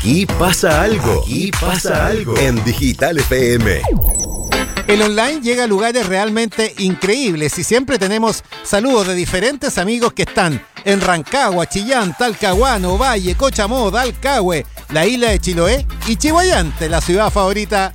Aquí pasa algo. Aquí pasa algo. En Digital FM. El online llega a lugares realmente increíbles y siempre tenemos saludos de diferentes amigos que están en Rancagua, Chillán, Talcahuano, Valle, Cochamó, Dalcahue, la isla de Chiloé y Chihuayante, la ciudad favorita